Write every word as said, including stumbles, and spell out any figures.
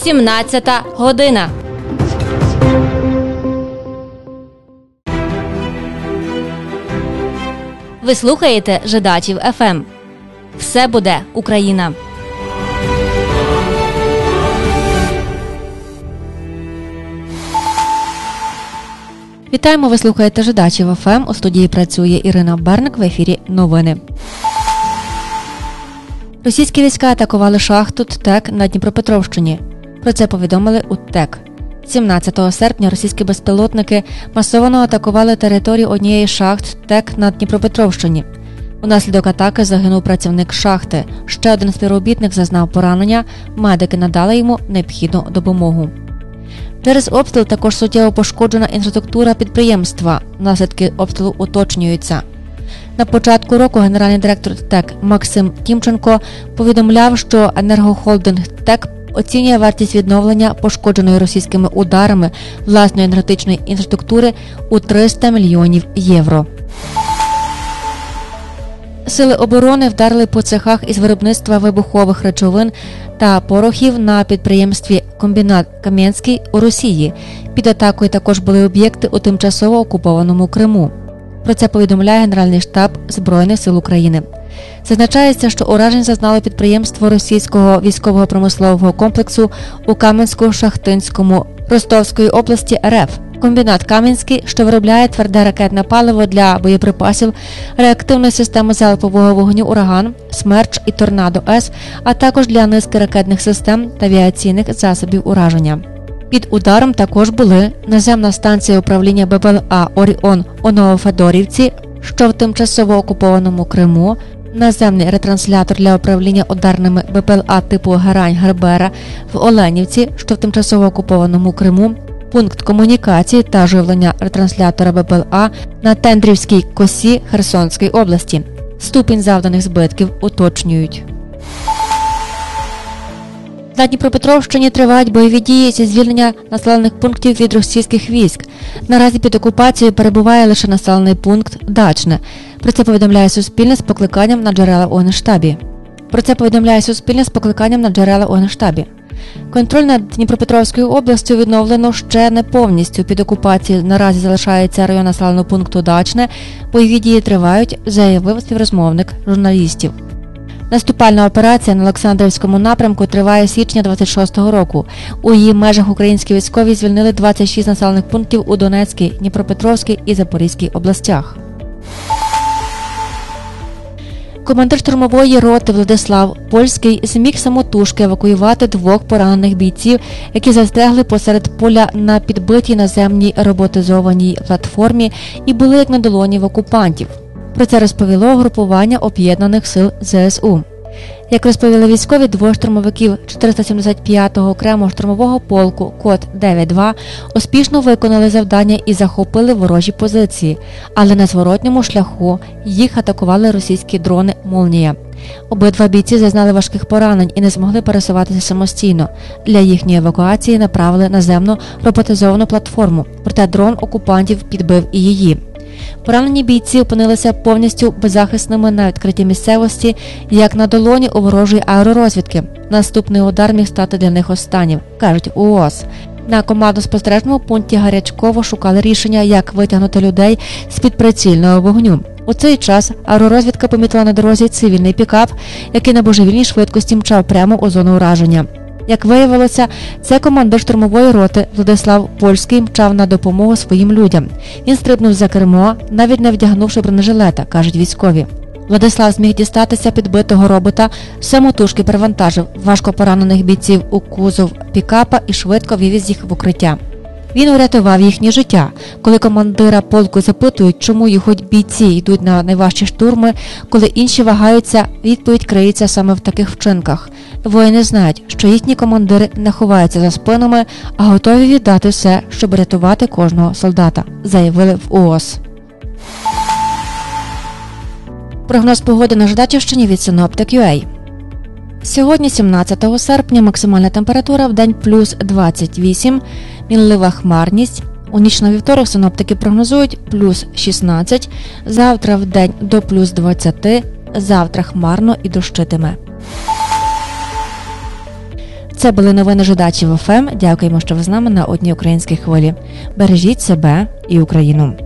сімнадцята година. Ви слухаєте Жидачів еф ем. Все буде Україна. Вітаємо, ви слухаєте Жидачів еф ем. У студії працює Ірина Берник, в ефірі новини. Російські війська атакували шахту ТЕК на Дніпропетровщині. Про це повідомили у ТЕК. сімнадцятого серпня російські безпілотники масово атакували територію однієї з шахт ТЕК на Дніпропетровщині. Унаслідок атаки загинув працівник шахти. Ще один співробітник зазнав поранення, медики надали йому необхідну допомогу. Через обстріл також суттєво пошкоджена інфраструктура підприємства. Наслідки обстрілу уточнюються. На початку року генеральний директор ТЕК Максим Тімченко повідомляв, що енергохолдинг ТЕК оцінює вартість відновлення пошкодженої російськими ударами власної енергетичної інфраструктури у триста мільйонів євро. Сили оборони вдарили по цехах із виробництва вибухових речовин та порохів на підприємстві «Комбінат Кам'янський» у Росії. Під атакою також були об'єкти у тимчасово окупованому Криму. Про це повідомляє Генеральний штаб Збройних сил України. Зазначається, що уражень зазнало підприємство російського військово-промислового комплексу у Кам'янсько-Шахтинському Ростовської області РФ. Комбінат Кам'янський, що виробляє тверде ракетне паливо для боєприпасів реактивної системи залпового вогню «Ураган», «Смерч» і «Торнадо-С», а також для низки ракетних систем та авіаційних засобів ураження. Під ударом також були наземна станція управління Бе Пе Ел А «Оріон» у Новофедорівці, що в тимчасово окупованому Криму, наземний ретранслятор для управління ударними Бе Пе Ел А типу «Герань-Гербера» в Оленівці, що в тимчасово окупованому Криму, пункт комунікації та живлення ретранслятора Бе Пе Ел А на Тендрівській косі Херсонської області. Ступінь завданих збитків уточнюють. На Дніпропетровщині тривають бойові дії зі звільнення населених пунктів від російських військ. Наразі під окупацією перебуває лише населений пункт Дачне. Про це повідомляє Суспільне з покликанням на джерела у Генштабі. Про це повідомляє Суспільне з покликанням на джерела у Генштабі. Контроль над Дніпропетровською областю відновлено ще не повністю. Під окупацією наразі залишається район населеного пункту Дачне. Бойові дії тривають, заявив співрозмовник журналістів. Наступальна операція на Олександрівському напрямку триває з січня двадцять шостого року. У її межах українські військові звільнили двадцять шість населених пунктів у Донецькій, Дніпропетровській і Запорізькій областях. Командир штурмової роти Владислав Польський зміг самотужки евакуювати двох поранених бійців, які застрягли посеред поля на підбитій наземній роботизованій платформі і були як на долоні в окупантів. Про це розповіло угрупування Об'єднаних сил Зе Ес У. Як розповіли військові, двоє штурмовиків чотириста сімдесят п'ятого окремого штурмового полку Код дев'ять два успішно виконали завдання і захопили ворожі позиції, але на зворотньому шляху їх атакували російські дрони «Молнія». Обидва бійці зазнали важких поранень і не змогли пересуватися самостійно. Для їхньої евакуації направили наземну роботизовану платформу, проте дрон окупантів підбив і її. Поранені бійці опинилися повністю беззахисними на відкритій місцевості, як на долоні у ворожої аеророзвідки. Наступний удар міг стати для них останнім, кажуть у О О С. На командно-спостережному пункті гарячково шукали рішення, як витягнути людей з-під прицільного вогню. У цей час аеророзвідка помітила на дорозі цивільний пікап, який на божевільній швидкості мчав прямо у зону ураження. Як виявилося, це командир штурмової роти Владислав Польський мчав на допомогу своїм людям. Він стрибнув за кермо, навіть не вдягнувши бронежилета, кажуть військові. Владислав зміг дістатися підбитого робота, самотужки перевантажив важко поранених бійців у кузов пікапа і швидко вивіз їх в укриття. Він урятував їхнє життя. Коли командира полку запитують, чому його бійці йдуть на найважчі штурми, коли інші вагаються, відповідь криється саме в таких вчинках. Воїни знають, що їхні командири не ховаються за спинами, а готові віддати все, щоб рятувати кожного солдата, заявили в О О С. Прогноз погоди на Жидачівщині від Синоптик точка ю а. Сьогодні, сімнадцятого серпня, максимальна температура в день плюс двадцять вісім, мінлива хмарність. У ніч на вівторок синоптики прогнозують плюс шістнадцять, завтра в день до плюс двадцять, завтра хмарно і дощитиме. Це були новини Жидачів еф ем. Дякуємо, що ви з нами на одній українській хвилі. Бережіть себе і Україну.